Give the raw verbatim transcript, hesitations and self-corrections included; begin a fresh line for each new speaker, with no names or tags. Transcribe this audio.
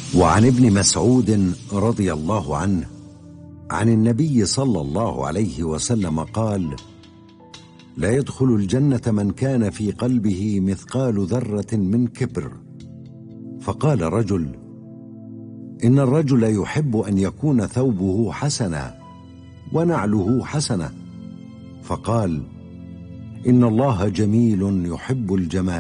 وعن ابن مسعود رضي الله عنه عن النبي صلى الله عليه وسلم قال: لا يدخل الجنة من كان في قلبه مثقال ذرة من كبر. فقال رجل: إن الرجل يحب أن يكون ثوبه حسنا ونعله حسنة. فقال: إن الله جميل يحب الجمال.